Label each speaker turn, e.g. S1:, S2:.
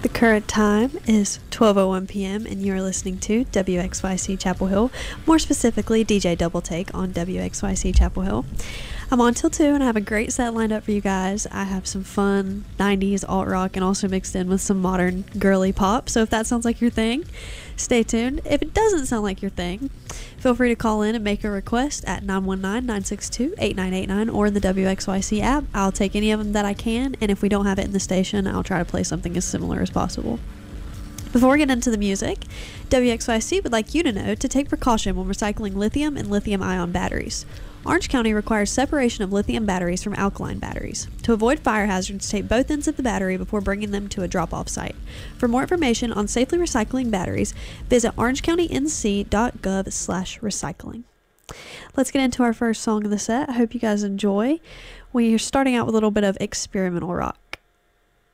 S1: The current time is 12:01 p.m. and you are listening to WXYC Chapel Hill, more specifically DJ Double Take on WXYC Chapel Hill. I'm on till 2 and I have a great set lined up for you guys. I have some fun 90s alt rock and also mixed in with some modern girly pop. So if that sounds like your thing, stay tuned. If it doesn't sound like your thing, feel free to call in and make a request at 919-962-8989 or in the WXYC app. I'll take any of them that I can, and if we don't have it in the station, I'll try to play something as similar as possible. Before we get into the music, WXYC would like you to know to take precaution when recycling lithium and lithium-ion batteries. Orange County requires separation of lithium batteries from alkaline batteries. To avoid fire hazards, take both ends of the battery before bringing them to a drop-off site. For more information on safely recycling batteries, visit orangecountync.gov/recycling. Let's get into our first song of the set. I hope you guys enjoy. We're starting out with a little bit of experimental rock.